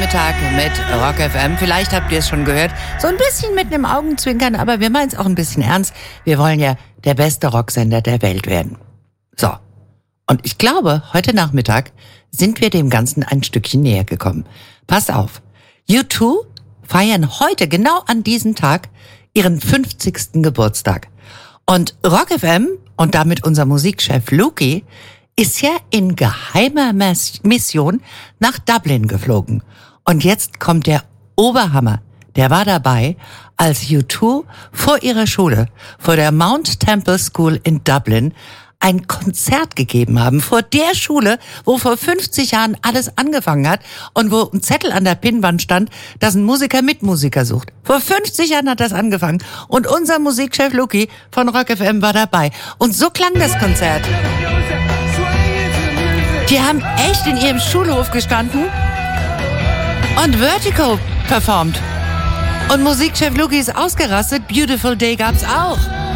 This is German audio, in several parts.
Nachmittag mit Rock FM. Vielleicht habt ihr es schon gehört. So ein bisschen mit einem Augenzwinkern, aber wir meinen es auch ein bisschen ernst. Wir wollen ja der beste Rocksender der Welt werden. So. Und ich glaube, heute Nachmittag sind wir dem Ganzen ein Stückchen näher gekommen. Passt auf. U2 feiern heute, genau an diesem Tag, ihren 50. Geburtstag. Und Rock FM und damit unser Musikchef Luki ist ja in geheimer Mission nach Dublin geflogen. Und jetzt kommt der Oberhammer. Der war dabei, als U2 vor ihrer Schule, vor der Mount Temple School in Dublin, ein Konzert gegeben haben. Vor der Schule, wo vor 50 Jahren alles angefangen hat und wo ein Zettel an der Pinnwand stand, dass ein Musiker Mitmusiker sucht. Vor 50 Jahren hat das angefangen. Und unser Musikchef Luki von Rock FM war dabei. Und so klang das Konzert. Die haben echt in ihrem Schulhof gestanden und Vertigo performt. Und Musikchef Luki ist ausgerastet. Beautiful Day gab's auch.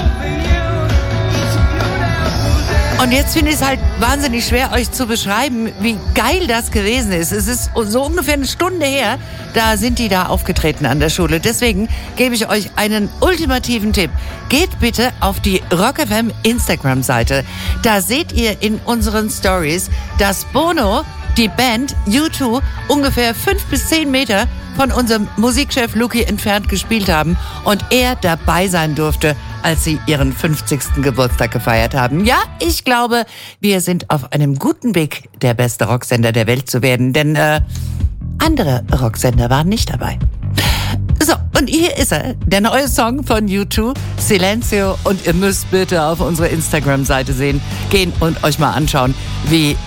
Und jetzt finde ich es halt wahnsinnig schwer, euch zu beschreiben, wie geil das gewesen ist. Es ist so ungefähr eine Stunde her, da sind die da aufgetreten an der Schule. Deswegen gebe ich euch einen ultimativen Tipp. Geht bitte auf die Rock FM Instagram-Seite. Da seht ihr in unseren Stories, dass Bono, die Band U2, ungefähr 5 bis 10 Meter von unserem Musikchef Luki entfernt gespielt haben und er dabei sein durfte, als sie ihren 50. Geburtstag gefeiert haben. Ja, ich glaube, wir sind auf einem guten Weg, der beste Rocksender der Welt zu werden, denn andere Rocksender waren nicht dabei. So, und hier ist er, der neue Song von U2, Silencio, und ihr müsst bitte auf unsere Instagram-Seite gehen und euch mal anschauen, wie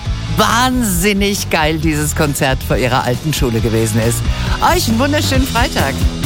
wahnsinnig geil dieses Konzert vor ihrer alten Schule gewesen ist. Euch einen wunderschönen Freitag.